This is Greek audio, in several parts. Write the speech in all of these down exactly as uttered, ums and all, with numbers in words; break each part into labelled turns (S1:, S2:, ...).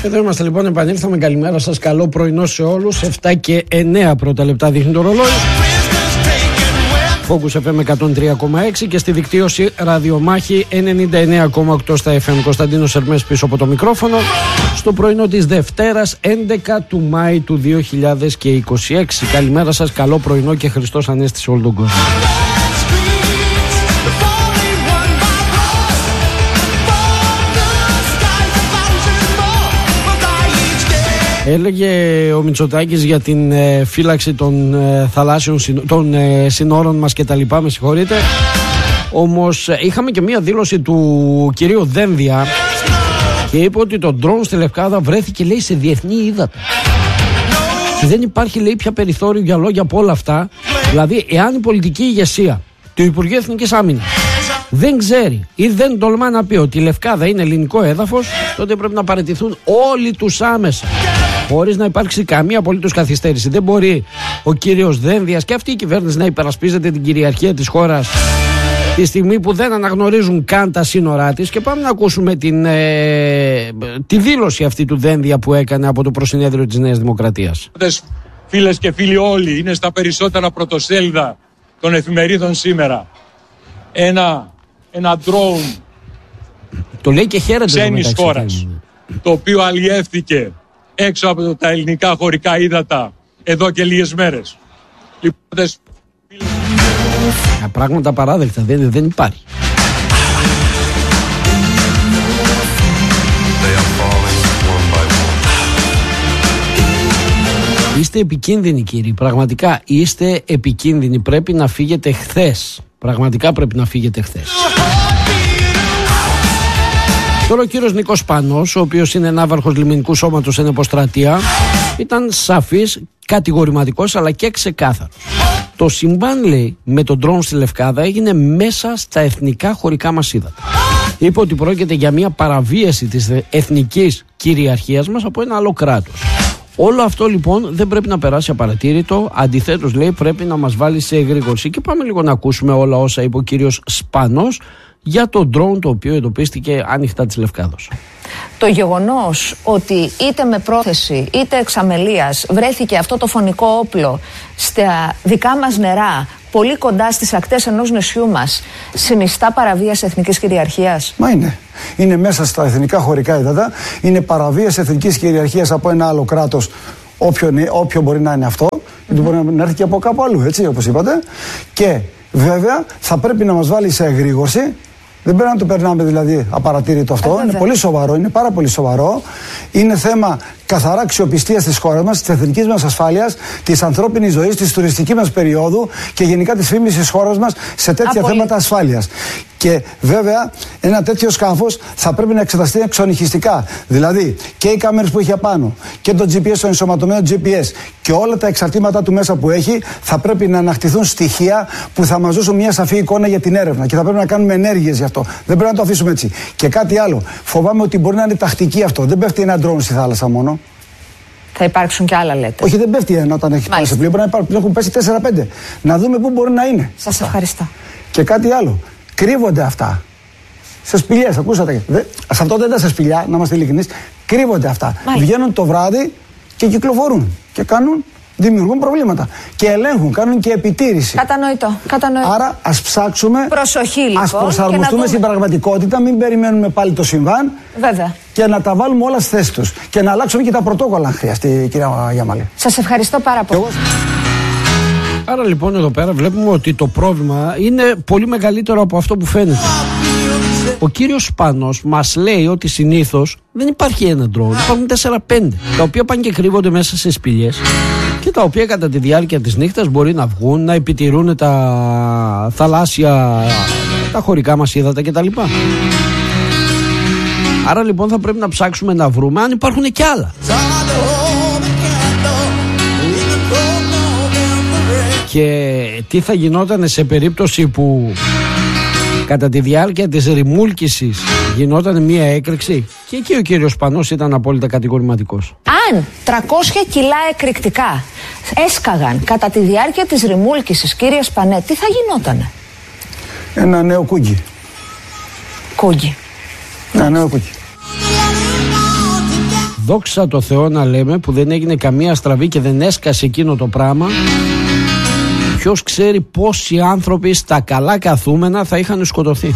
S1: Εδώ είμαστε λοιπόν, επανήλθαμε. Καλημέρα σας, καλό πρωινό σε όλους. εφτά και εννέα πρώτα λεπτά δείχνει το ρολόι. Focus εφ εμ εκατόν τρία κόμμα έξι και στη δικτύωση Ραδιομάχη ενενήντα εννέα κόμμα οκτώ στα εφ εμ. Κωνσταντίνος Ερμές πίσω από το μικρόφωνο. Στο πρωινό της Δευτέρας έντεκα του Μάη του δύο χιλιάδες είκοσι έξι. Καλημέρα σας, καλό πρωινό και Χριστός Ανέστη σε όλο τον κόσμο. Έλεγε ο Μητσοτάκης για την ε, φύλαξη των ε, θαλάσσιων συνο... των ε, συνόρων μας και τα λοιπά, με συγχωρείτε. Όμως ε, είχαμε και μία δήλωση του κυρίου Δένδια και είπε ότι το ντρόουν στη Λευκάδα βρέθηκε, λέει, σε διεθνή ύδατα. Και δεν υπάρχει, λέει, πια περιθώριο για λόγια από όλα αυτά. Δηλαδή, εάν η πολιτική ηγεσία του Υπουργείου Εθνικής Άμυνας δεν ξέρει ή δεν τολμά να πει ότι η Λευκάδα είναι ελληνικό έδαφος, τότε πρέπει να παραιτηθούν όλοι τους άμεσα, χωρίς να υπάρξει καμία απολύτως καθυστέρηση. Δεν μπορεί ο κύριος Δένδιας και αυτή η κυβέρνηση να υπερασπίζεται την κυριαρχία της χώρας τη στιγμή που δεν αναγνωρίζουν καν τα σύνορά της. Και πάμε να ακούσουμε την, ε, τη δήλωση αυτή του Δένδια που έκανε από το προσυνέδριο της Νέας Δημοκρατίας.
S2: Φίλες και φίλοι, όλοι είναι στα περισσότερα πρωτοσέλιδα των εφημερίδων σήμερα. Ένα, ένα drone
S1: το λέει και χαίρεται
S2: ξένης χώρας, το οποίο αλλιεύθηκε έξω από τα ελληνικά χωρικά ύδατα εδώ και λίγες μέρες. Λοιπόν,
S1: πράγματα παράδεκτα, δεν, δεν υπάρχει. Είστε επικίνδυνοι, κύριοι, πραγματικά είστε επικίνδυνοι. Πρέπει να φύγετε χθες. Πραγματικά πρέπει να φύγετε χθες. Τώρα ο κύριος Νίκος Σπανός, ο οποίος είναι ναύαρχος λιμενικού σώματος εν Αποστρατεία, ήταν σαφής, κατηγορηματικός αλλά και ξεκάθαρος. Το συμβάν, λέει, με τον ντρόουν στη Λευκάδα έγινε μέσα στα εθνικά χωρικά μας ύδατα. Είπε ότι πρόκειται για μια παραβίαση της εθνικής κυριαρχίας μας από ένα άλλο κράτος. Όλο αυτό λοιπόν δεν πρέπει να περάσει απαρατήρητο. Αντιθέτως, λέει, πρέπει να μας βάλει σε εγρήγορση. Και πάμε λίγο να ακούσουμε όλα όσα είπε ο κύριος Σπανός για το ντρόουν το οποίο εντοπίστηκε άνοιχτα της Λευκάδος.
S3: Το γεγονός ότι είτε με πρόθεση είτε εξ αμελίας βρέθηκε αυτό το φωνικό όπλο στα δικά μας νερά, πολύ κοντά στις ακτές ενός νησιού μας, συνιστά παραβίαση εθνικής κυριαρχίας?
S4: Μα είναι. Είναι μέσα στα εθνικά χωρικά ύδατα. Είναι παραβίαση εθνικής κυριαρχίας από ένα άλλο κράτος, όποιο, όποιο μπορεί να είναι αυτό. Mm-hmm. Μπορεί να έρθει και από κάπου αλλού, έτσι, όπως είπατε. Και βέβαια θα πρέπει να μας βάλει σε εγρήγορση. Δεν πρέπει να το περνάμε δηλαδή απαρατήρητο αυτό. Ε, είναι πολύ σοβαρό, είναι πάρα πολύ σοβαρό. Είναι θέμα καθαρά αξιοπιστίας της χώρας μας, της εθνικής μας ασφάλειας, της ανθρώπινης ζωής, της τουριστικής μας περίοδου και γενικά της φήμης της χώρας μας σε τέτοια Απολύ... θέματα ασφάλειας. Και βέβαια ένα τέτοιο σκάφος θα πρέπει να εξεταστεί εξονυχιστικά. Δηλαδή και οι κάμερες που έχει απάνω και το τζι πι ες, το ενσωματωμένο τζι πι ες και όλα τα εξαρτήματα του μέσα που έχει, θα πρέπει να ανακτηθούν στοιχεία που θα μας δώσουν μια σαφή εικόνα για την έρευνα και θα πρέπει να κάνουμε ενέργειες γι' αυτό. Δεν πρέπει να το αφήσουμε έτσι. Και κάτι άλλο. Φοβάμαι ότι μπορεί να είναι τακτική αυτό. Δεν πέφτει ένα ντρόουν στη θάλασσα μόνο.
S3: Θα υπάρξουν και άλλα, λέτε?
S4: Όχι, δεν πέφτει ένα όταν έχει πάει σε πλοίο. Πρέπει να υπάρχουν, έχουν πέσει τέσσερα πέντε. Να δούμε πού μπορεί να είναι.
S3: Σας ευχαριστώ.
S4: Και κάτι άλλο. Κρύβονται αυτά. Σε σπηλιές, ακούσατε. Δε, σε αυτό δεν ήταν σε σπηλιά, να είμαστε ειλικρινείς. Κρύβονται αυτά. Μάλιστα. Βγαίνουν το βράδυ και κυκλοφορούν. Και κάνουν, δημιουργούν προβλήματα. Και ελέγχουν, κάνουν και επιτήρηση.
S3: Κατανοητό. Κατανοητό.
S4: Άρα ας ψάξουμε.
S3: Προσοχή, λοιπόν.
S4: Ας προσαρμοστούμε στην πραγματικότητα. Μην περιμένουμε πάλι το συμβάν.
S3: Βέβαια.
S4: Και να τα βάλουμε όλα στη θέση τους. Και να αλλάξουμε και τα πρωτόκολλα, αν χρειαστεί, κυρία Γιαμαλή.
S3: Σας ευχαριστώ πάρα πολύ.
S1: Άρα λοιπόν εδώ πέρα βλέπουμε ότι το πρόβλημα είναι πολύ μεγαλύτερο από αυτό που φαίνεται. Ο κύριος Σπάνος μας λέει ότι συνήθως δεν υπάρχει ένα ντρόουν, υπάρχουν τέσσερα πέντε, τα οποία πάνε και κρύβονται μέσα σε σπηλιές και τα οποία κατά τη διάρκεια της νύχτας μπορεί να βγουν, να επιτηρούν τα θαλάσσια, τα χωρικά μας ύδατα κτλ. Άρα λοιπόν θα πρέπει να ψάξουμε να βρούμε αν υπάρχουν και άλλα. Και τι θα γινόταν σε περίπτωση που κατά τη διάρκεια της ρημούλκησης γινόταν μία έκρηξη? Και εκεί ο κύριος Σπανός ήταν απόλυτα κατηγορηματικός.
S3: Αν τριακόσια κιλά εκρηκτικά έσκαγαν κατά τη διάρκεια της ρημούλκησης, κύριε Σπανέ, τι θα γινότανε?
S4: Ένα νέο κούγκι.
S3: Κούγκι.
S4: Ένα νέο κούγκι.
S1: δόξα τω Θεώ να λέμε, που δεν έγινε καμία στραβή και δεν έσκασε εκείνο το πράγμα. Ποιος ξέρει πόσοι άνθρωποι στα καλά καθούμενα θα είχαν σκοτωθεί.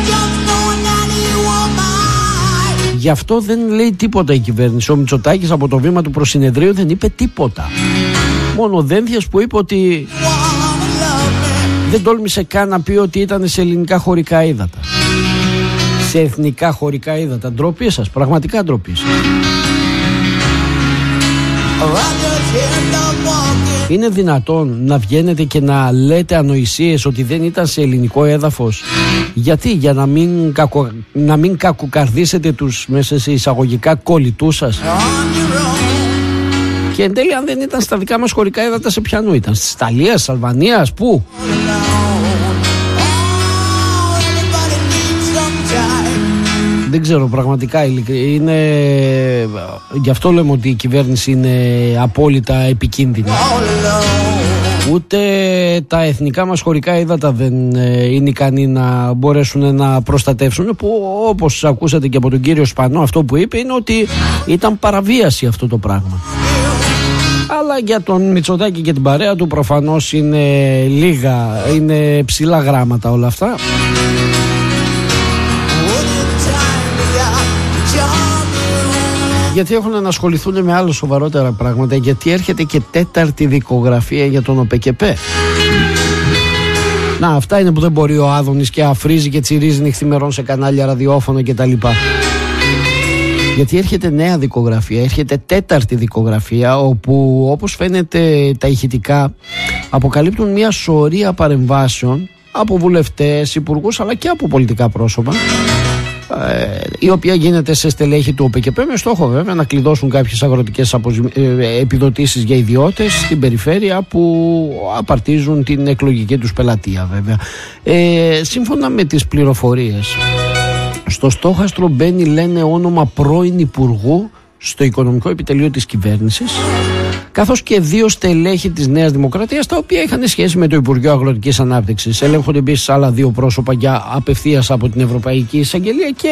S1: Γι' αυτό δεν λέει τίποτα η κυβέρνηση. Ο Μητσοτάκης από το βήμα του προσυνεδρίου δεν είπε τίποτα. Μόνο ο Δένδιας που είπε ότι δεν τόλμησε καν να πει ότι ήταν σε ελληνικά χωρικά ύδατα. Σε εθνικά χωρικά ύδατα. Ντροπή σας, πραγματικά ντροπή σας. Είναι δυνατόν να βγαίνετε και να λέτε ανοησίες ότι δεν ήταν σε ελληνικό έδαφος? Γιατί? Για να μην, κακο, να μην κακοκαρδίσετε τους μέσα σε εισαγωγικά κολλητούς σας? Και εν τέλει, αν δεν ήταν στα δικά μας χωρικά έδατα, σε ποιανού ήταν? Στις Ιταλίας, της Αλβανίας, πού? Δεν ξέρω πραγματικά, είναι... γι' αυτό λέμε ότι η κυβέρνηση είναι απόλυτα επικίνδυνη. Ούτε τα εθνικά μας χωρικά ύδατα δεν είναι ικανοί να μπορέσουν να προστατεύσουν, που όπως ακούσατε και από τον κύριο Σπανό, αυτό που είπε είναι ότι ήταν παραβίαση αυτό το πράγμα. Αλλά για τον Μητσοτάκη και την παρέα του προφανώς είναι λίγα, είναι ψηλά γράμματα όλα αυτά. Γιατί έχουν να ασχοληθούν με άλλα σοβαρότερα πράγματα. Γιατί έρχεται και τέταρτη δικογραφία για τον ΟΠΕΚΕΠΕ. Να, αυτά είναι που δεν μπορεί ο Άδωνης και αφρίζει και τσιρίζει νυχθημερών σε κανάλια, ραδιόφωνο κτλ. Γιατί έρχεται νέα δικογραφία, έρχεται τέταρτη δικογραφία, όπου όπως φαίνεται τα ηχητικά αποκαλύπτουν μια σωρία παρεμβάσεων από βουλευτές, υπουργούς αλλά και από πολιτικά πρόσωπα, η οποία γίνεται σε στελέχη του ΟΠΕΚΕΠΕ, με στόχο βέβαια να κλειδώσουν κάποιες αγροτικές αποζημι... επιδοτήσεις για ιδιώτες στην περιφέρεια που απαρτίζουν την εκλογική τους πελατεία βέβαια. Ε, σύμφωνα με τις πληροφορίες, στο στόχαστρο μπαίνει, λένε, όνομα πρώην υπουργού στο οικονομικό επιτελείο της κυβέρνησης, καθώς και δύο στελέχη της Νέας Δημοκρατίας, τα οποία είχαν σχέση με το Υπουργείο Αγροτικής Ανάπτυξης. Ελέγχονται επίσης άλλα δύο πρόσωπα για απευθείας από την Ευρωπαϊκή Εισαγγελία και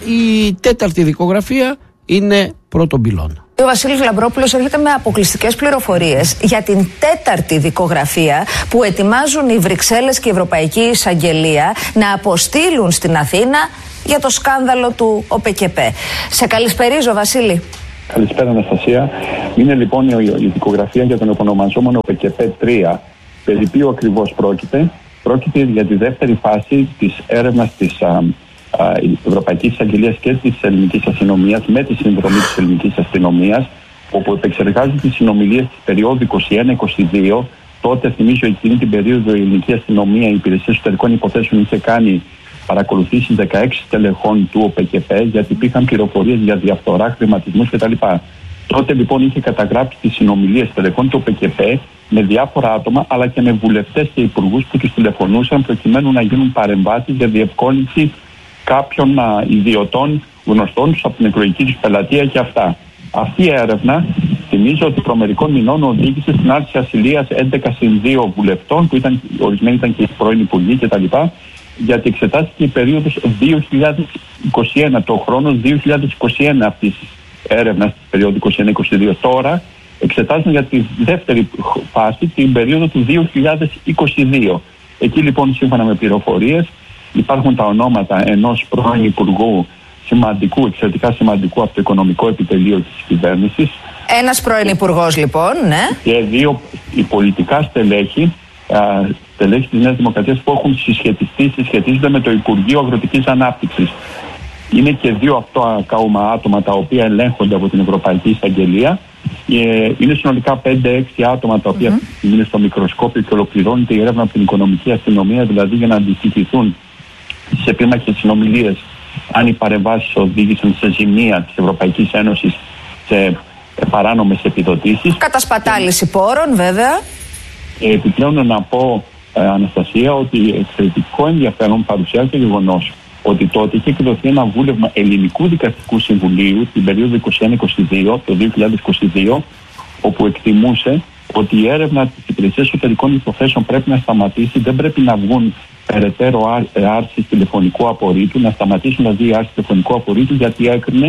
S1: η τέταρτη δικογραφία είναι πρώτον πυλώνα.
S3: Ο Βασίλης Λαμπρόπουλος έρχεται με αποκλειστικές πληροφορίες για την τέταρτη δικογραφία που ετοιμάζουν οι Βρυξέλλες και η Ευρωπαϊκή Εισαγγελία να αποστείλουν στην Αθήνα για το σκάνδαλο του ΟΠΕΚΕΠΕ. Σε καλησπερίζω, Βασίλη.
S5: Καλησπέρα, Αναστασία. Είναι λοιπόν η δικογραφία για τον επωνομαζόμενο ΟΠΕΚΕΠΕ τρία. Περί ποιου ακριβώς πρόκειται? Πρόκειται για τη δεύτερη φάση της έρευνας της α, α, Ευρωπαϊκής Εισαγγελίας και της ελληνικής αστυνομίας, με τη συνδρομή της ελληνικής αστυνομίας, όπου επεξεργάζονται τις συνομιλίες της περίοδου είκοσι ένα είκοσι δύο. Τότε, θυμίζω, εκείνη την περίοδο η ελληνική αστυνομία, η Υπηρεσία Εσωτερικών Υποθέσεων, είχε κάνει παρακολουθήσεις δεκαέξι στελεχών του ΟΠΕΚΕΠΕ, γιατί υπήρχαν πληροφορίες για διαφθορά, χρηματισμούς κτλ. Τότε λοιπόν είχε καταγράψει τις συνομιλίες στελεχών του ΟΠΕΚΕΠΕ με διάφορα άτομα, αλλά και με βουλευτές και υπουργούς που τους τηλεφωνούσαν προκειμένου να γίνουν παρεμβάσεις για διευκόλυνση κάποιων α, ιδιωτών γνωστών τους από την εκλογική τους πελατεία και αυτά. Αυτή η έρευνα, θυμίζω ότι προμερικών μηνών οδήγησε στην άρση ασυλίας έντεκα συν δύο βουλευτών, που ήταν, ορισμένοι ήταν και πρώην υπουργοί κτλ. Γιατί εξετάστηκε η περίοδος δύο χιλιάδες είκοσι ένα, το χρόνος δύο χιλιάδες είκοσι ένα αυτής της έρευνας, της περίοδου είκοσι ένα είκοσι δύο. Τώρα εξετάζουν για τη δεύτερη φάση την περίοδο του δύο χιλιάδες είκοσι δύο. Εκεί λοιπόν, σύμφωνα με πληροφορίες, υπάρχουν τα ονόματα ενός πρώην υπουργού σημαντικού, εξαιρετικά σημαντικού από το οικονομικό επιτελείο της κυβέρνησης.
S3: Ένας πρώην υπουργός λοιπόν, ναι. Και
S5: δύο οι πολιτικά στελέχη, στελέχη της Νέας Δημοκρατίας, που έχουν συσχετιστεί, συσχετίζονται με το Υπουργείο Αγροτικής Ανάπτυξης. Είναι και δύο αυτό ακόμα άτομα τα οποία ελέγχονται από την Ευρωπαϊκή Εισαγγελία. Είναι συνολικά πέντε έξι άτομα τα οποία mm-hmm. είναι στο μικροσκόπιο και ολοκληρώνεται η έρευνα από την οικονομική αστυνομία, δηλαδή για να αντιστοιχηθούν στις επίμαχες συνομιλίες αν οι παρεμβάσεις οδήγησαν σε ζημία της Ευρωπαϊκής Ένωσης, σε παράνομες επιδοτήσεις.
S3: Κατασπατάληση πόρων, βέβαια.
S5: Και επιπλέον να πω, ε, Αναστασία, ότι εξαιρετικό ενδιαφέρον παρουσιάζει το γεγονός ότι τότε είχε εκδοθεί ένα βούλευμα Ελληνικού Δικαστικού Συμβουλίου την περίοδο είκοσι ένα είκοσι δύο, το δύο χιλιάδες είκοσι δύο, όπου εκτιμούσε ότι η έρευνα της Υπηρεσίας Εσωτερικών Υποθέσεων πρέπει να σταματήσει, δεν πρέπει να βγουν περαιτέρω άρσεις τηλεφωνικού απορρίτου, να σταματήσουν δηλαδή οι άρσεις τηλεφωνικού απορρίτου, γιατί έκρινε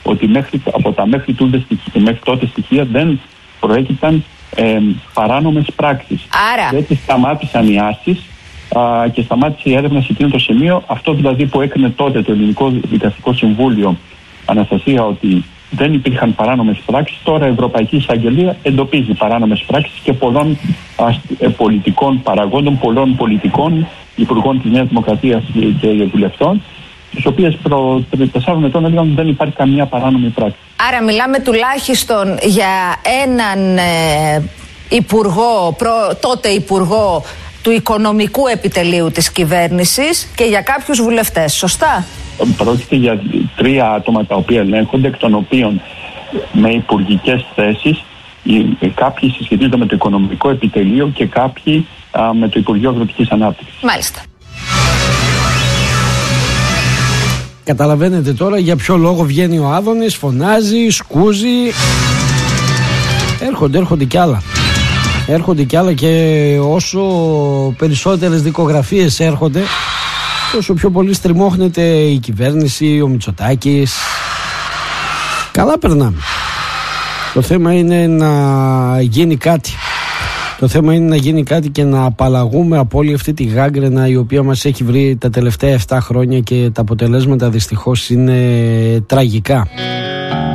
S5: ότι μέχρι, από τα μέχρι, τούτε, μέχρι τότε στοιχεία δεν προέκυπταν ε, παράνομες πράξεις.
S3: Άρα.
S5: Και έτσι σταμάτησαν οι άσεις α, και σταμάτησε η έρευνα σε εκείνο το σημείο. Αυτό δηλαδή που έκρινε τότε το Ελληνικό Δικαστικό Συμβούλιο, Αναστασία, ότι δεν υπήρχαν παράνομες πράξεις, τώρα η Ευρωπαϊκή Εισαγγελία εντοπίζει παράνομες πράξεις και πολλών α, ε, πολιτικών παραγόντων, πολλών πολιτικών υπουργών της Νέας Δημοκρατίας και βουλευτών, τις οποίες προ τεσσάρων ετών έλεγαν ότι δεν υπάρχει καμία παράνομη πράξη.
S3: Άρα μιλάμε τουλάχιστον για έναν ε, υπουργό, προ, τότε υπουργό του οικονομικού επιτελείου της κυβέρνησης και για κάποιους βουλευτές, σωστά?
S5: Πρόκειται για τρία άτομα τα οποία ελέγχονται, εκ των οποίων με υπουργικές θέσεις κάποιοι συσχετίζονται με το οικονομικό επιτελείο και κάποιοι α, με το Υπουργείο Αγροτικής Ανάπτυξης.
S3: Μάλιστα.
S1: Καταλαβαίνετε τώρα για ποιο λόγο βγαίνει ο Άδωνης, φωνάζει, σκούζει. Έρχονται, έρχονται κι άλλα. Έρχονται κι άλλα και όσο περισσότερες δικογραφίες έρχονται, τόσο πιο πολύ στριμώχνεται η κυβέρνηση, ο Μητσοτάκης. Καλά περνάμε. Το θέμα είναι να γίνει κάτι. Το θέμα είναι να γίνει κάτι και να απαλλαγούμε από όλη αυτή τη γάγκρενα η οποία μας έχει βρει τα τελευταία επτά χρόνια και τα αποτελέσματα δυστυχώς είναι τραγικά.